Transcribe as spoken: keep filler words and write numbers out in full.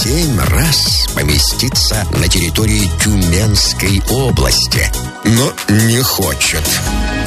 семь раз поместиться на территории Тюменской области, но не хочет.